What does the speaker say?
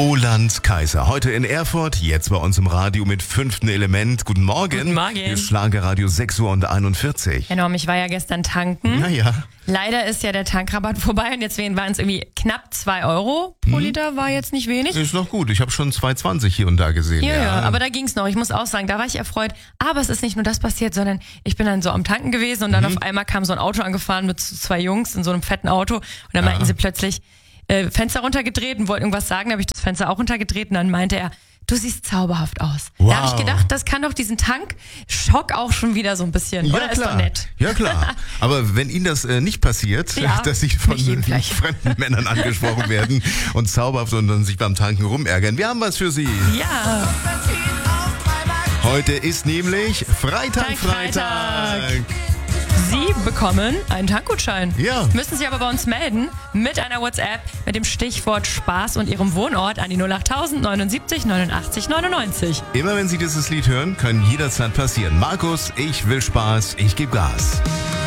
Roland Kaiser, heute in Erfurt, jetzt bei uns im Radio mit 5. Element. Guten Morgen. Guten Morgen. Hier ist Schlagerradio 6:41 Uhr. Enorm, ich war ja gestern tanken. Naja. Leider ist ja der Tankrabatt vorbei und deswegen waren es irgendwie knapp 2 Euro pro Liter, war jetzt nicht wenig. Ist noch gut, ich habe schon 2,20 hier und da gesehen. Ja, aber da ging's noch. Ich muss auch sagen, da war ich erfreut. Aber es ist nicht nur das passiert, sondern ich bin dann so am Tanken gewesen und dann auf einmal kam so ein Auto angefahren mit 2 Jungs in so einem fetten Auto und dann meinten sie plötzlich, Fenster runtergedreht und wollten irgendwas sagen, da habe ich das Fenster auch runtergedreht und dann meinte er, du siehst zauberhaft aus. Wow. Da habe ich gedacht, das kann doch diesen Tankschock auch schon wieder so ein bisschen, ja, oder? klar. Ist doch nett. Ja, klar. Aber wenn Ihnen das nicht passiert, Ja, dass Sie von nicht jedem gleich. fremden Männern angesprochen werden und zauberhaft und dann sich beim Tanken rumärgern, wir haben was für Sie. Ja. Heute ist nämlich Freitag. Sie bekommen einen Tankgutschein. Ja. Müssen sich aber bei uns melden mit einer WhatsApp mit dem Stichwort Spaß und Ihrem Wohnort an die 08000 79 89 99. Immer wenn Sie dieses Lied hören, können jederzeit passieren. Markus, ich will Spaß, ich gebe Gas.